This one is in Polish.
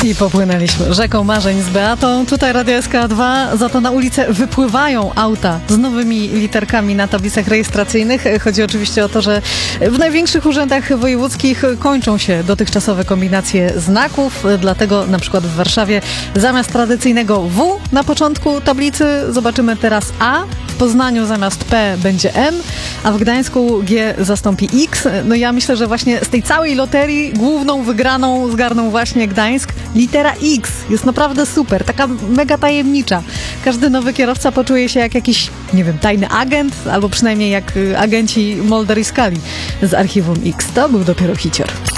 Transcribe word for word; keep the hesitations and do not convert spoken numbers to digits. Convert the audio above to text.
I popłynęliśmy rzeką marzeń z Beatą. Tutaj Radio S K dwa, za to na ulicę wypływają auta z nowymi literkami na tablicach rejestracyjnych. Chodzi oczywiście o to, że w największych urzędach wojewódzkich kończą się dotychczasowe kombinacje znaków, dlatego na przykład w Warszawie zamiast tradycyjnego W na początku tablicy zobaczymy teraz A, w Poznaniu zamiast P będzie M, a w Gdańsku G zastąpi X. No ja myślę, że właśnie z tej całej loterii główną wygraną zgarnął właśnie Gdańsk. Litera X jest naprawdę super, taka mega tajemnicza. Każdy nowy kierowca poczuje się jak jakiś, nie wiem, tajny agent, albo przynajmniej jak agenci Mulder i Scully z Archiwum X. To był dopiero hicior.